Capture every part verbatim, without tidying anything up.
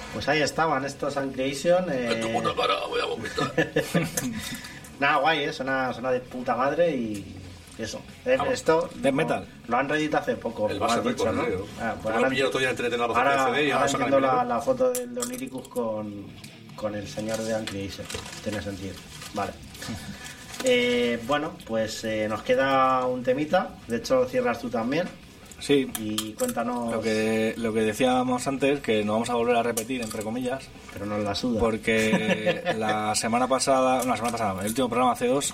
Pues ahí estaban estos Uncreation. Eh... En tu puta cara, voy a vomitar. Nada, guay, ¿eh? Suena, suena de puta madre y eso. Eh, esto Death Metal. Lo han reeditado hace poco. El base dicho, ¿no? Ah, pues ahora, lo pillé otro día en Teletenor ahora, C D y ahora ahora entiendo la, la foto del de Oniricus con, con el señor de Uncreation. Tiene sentido. Vale. eh, bueno, pues eh, nos queda un temita. De hecho, cierras tú también. Sí, y cuéntanos lo que, lo que decíamos antes, que no vamos a volver a repetir, entre comillas, pero nos la suda. Porque la semana pasada, no, la semana pasada, el último programa C dos,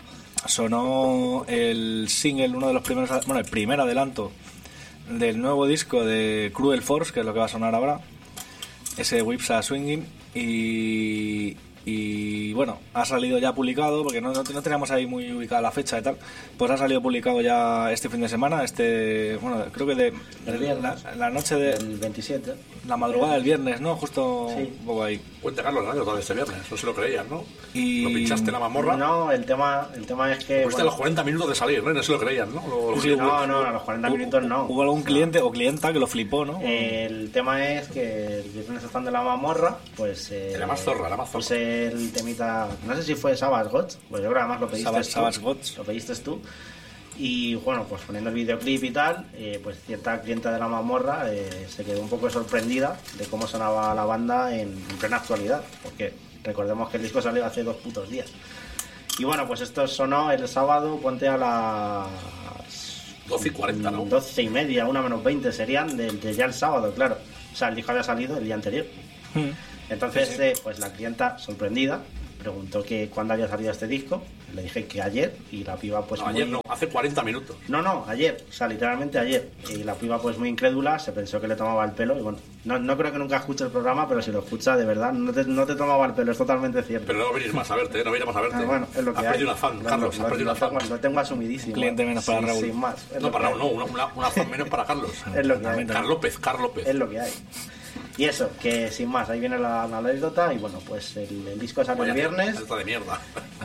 sonó el single, uno de los primeros, bueno, el primer adelanto del nuevo disco de Cruel Force, que es lo que va a sonar ahora, ese Whips a Swinging, y... Y bueno, ha salido ya publicado, porque no, no, no teníamos ahí muy ubicada la fecha y tal, pues ha salido publicado ya este fin de semana, este, bueno, creo que de, el viernes, la, la noche del veintisiete, la madrugada del viernes, ¿no? Justo sí. Un poco ahí. Cuenta Carlos la anécdota de este viernes, no se lo creían, ¿no? Y... ¿Lo pinchaste en la mazmorra? No, el tema, el tema es que... Pues bueno, a los cuarenta minutos de salir, ¿no? No se lo creían, ¿no? Lo, sí, no, no, a los cuarenta minutos no. Hubo algún cliente o clienta que lo flipó, ¿no? El tema es que el viernes estando en la mazmorra, pues... Eh, era más zorra, era más zorra. Puse el temita, no sé si fue Savage Gods, pues yo creo que además lo pediste Savage, tú. Savage Gods. Lo pediste tú. Y bueno, pues poniendo el videoclip y tal, eh, pues cierta clienta de la mazmorra eh, se quedó un poco sorprendida de cómo sonaba la banda en, en plena actualidad, porque recordemos que el disco salió hace dos putos días. Y bueno, pues esto sonó el sábado, ponte a las doce y cuarenta, ¿no? doce y media, una menos veinte serían de, de ya el sábado, claro. O sea, el disco había salido el día anterior. Mm. Entonces, sí, sí. Eh, pues la clienta, sorprendida, preguntó que cuándo había salido este disco. Le dije que ayer, y la piba pues no, muy... ayer no, hace cuarenta minutos. No, no, ayer, o sea, literalmente ayer. Y la piba pues muy incrédula, se pensó que le tomaba el pelo. Y bueno, no, no creo que nunca escuche el programa, pero si lo escucha, de verdad, no te, no te tomaba el pelo, es totalmente cierto. Pero no venir más a verte, ¿eh? No venir más a verte. Ah, bueno, es lo que has hay. perdido una fan, lo, Carlos, lo, has perdido lo, una fan. Tengo, lo tengo asumidísimo. Un cliente menos para sí, Raúl. Sin más. No, para Raúl, no, una, una, una fan menos para Carlos. Es lo que hay. Carl López, Carl López. Es lo que hay. Y eso, que sin más, ahí viene la, la anécdota. Y bueno, pues el, el disco sale el viernes. Está de mierda.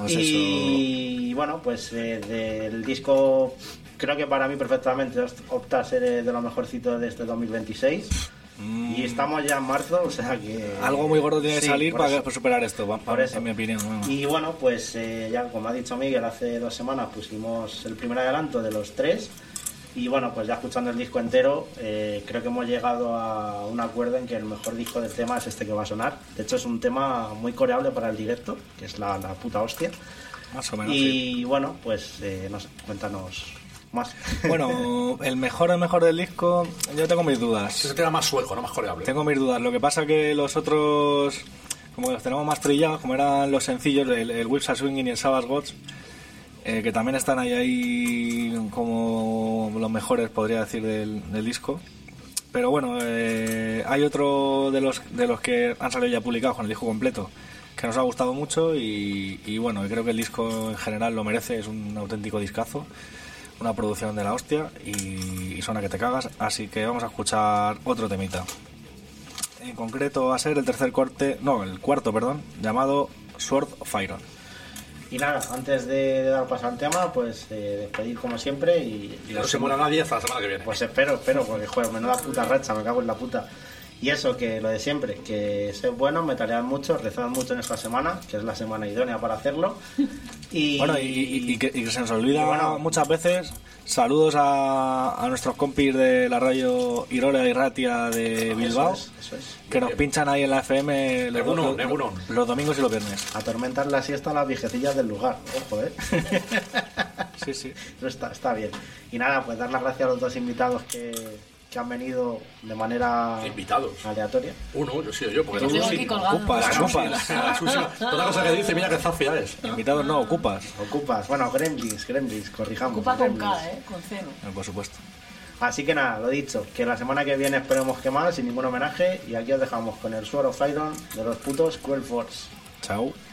Y, y bueno, pues eh, del disco, creo que para mí perfectamente opta a ser de lo mejorcito de este dos mil veintiséis. Mm. Y estamos ya en marzo, o sea que... Algo muy gordo tiene que sí, salir para, eso. para superar esto, para, por eso. en mi opinión. Bueno. Y bueno, pues eh, ya como ha dicho Miguel, hace dos semanas pusimos el primer adelanto de los tres. Y bueno, pues ya escuchando el disco entero, eh, creo que hemos llegado a un acuerdo en que el mejor disco del tema es este que va a sonar. De hecho, es un tema muy coreable para el directo, que es la, la puta hostia. Más o menos. Y sí. bueno, pues eh, no sé, cuéntanos más. Bueno, el mejor, el mejor del disco, yo tengo mis dudas. Ese tema más sueco, no más coreable. Tengo mis dudas. Lo que pasa que los otros, como que los tenemos más trillados, como eran los sencillos, el, el Whips Are Swinging y el Savage Gods, eh, que también están ahí, ahí como los mejores, podría decir, del, del disco. Pero bueno, eh, hay otro de los de los que han salido ya publicados con el disco completo que nos ha gustado mucho y, y bueno, creo que el disco en general lo merece, es un auténtico discazo, una producción de la hostia y, y suena que te cagas, así que vamos a escuchar otro temita. En concreto va a ser el tercer corte, no, el cuarto, perdón, llamado Sword of Iron. Y nada, antes de dar paso al tema, pues eh, despedir como siempre y... Y no se muera nadie hasta la semana que viene. Pues espero, espero, porque joder, menuda puta racha, me cago en la puta. Y eso, que lo de siempre, que sed buenos, metalead mucho, rezad mucho en esta semana, que es la semana idónea para hacerlo. Y bueno, y, y, y, que, y que se nos olvida bueno, muchas veces. Saludos a, a nuestros compis de la radio Irola y Ratia de Bilbao, eso es, eso es. que nos pinchan ahí en la F M los, Negunon, los, Negunon. los domingos y los viernes. Atormentar la siesta a las viejecillas del lugar, ojo, ¿eh? Sí, sí. Pero está, está bien. Y nada, pues dar las gracias a los dos invitados que, que han venido de manera invitados aleatoria. Uno, yo he sido yo, porque Yo no aquí colgado. Ocupas, ocupas. Otra cosa que dice, mira que zafia es. Invitados no, ocupas. Ocupas, bueno, Gremlins, Gremlins, corrijamos. Ocupa con Gremlins. K, ¿eh? Con cero. Eh, por supuesto. Así que nada, lo dicho, que la semana que viene esperemos que más, sin ningún homenaje, y aquí os dejamos con el Sword of Iron de los putos Cruel Force. Chao.